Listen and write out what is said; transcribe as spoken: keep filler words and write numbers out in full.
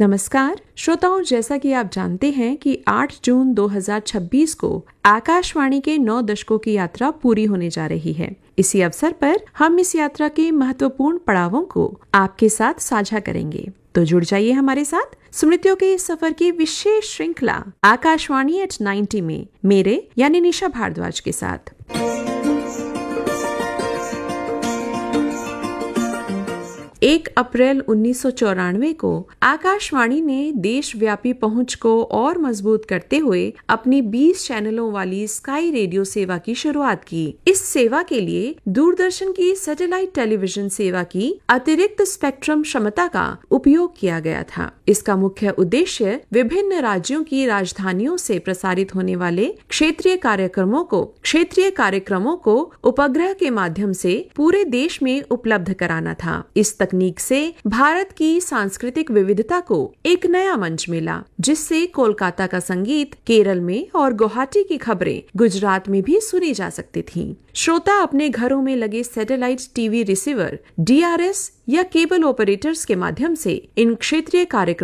नमस्कार श्रोताओं, जैसा कि आप जानते हैं कि आठ जून दो हज़ार छब्बीस को आकाशवाणी के नौ दशकों की यात्रा पूरी होने जा रही है। इसी अवसर पर हम इस यात्रा के महत्वपूर्ण पड़ावों को आपके साथ साझा करेंगे। तो जुड़ जाइए हमारे साथ स्मृतियों के इस सफर की विशेष श्रृंखला आकाशवाणी एट नाइन्टी में मेरे यानी निशा भारद्वाज के साथ। एक अप्रैल उन्नीस सौ चौरानवे को आकाशवाणी ने देशव्यापी पहुंच को और मजबूत करते हुए अपनी बीस चैनलों वाली स्काई रेडियो सेवा की शुरुआत की। इस सेवा के लिए दूरदर्शन की सैटेलाइट टेलीविजन सेवा की अतिरिक्त स्पेक्ट्रम क्षमता का उपयोग किया गया था। इसका मुख्य उद्देश्य विभिन्न राज्यों की राजधानियों से प्रसारित होने वाले क्षेत्रीय कार्यक्रमों को क्षेत्रीय कार्यक्रमों को उपग्रह के माध्यम से पूरे देश में उपलब्ध कराना था। इस तकनीक से भारत की सांस्कृतिक विविधता को एक नया मंच मिला, जिससे कोलकाता का संगीत केरल में और गुवाहाटी की खबरें गुजरात में भी सुनी जा सकती थीं। श्रोता अपने घरों में लगे satellite TV receiver, D R S या केबल ऑपरेटर्स के माध्यम से इन क्षेत्रीय कार्यक्रम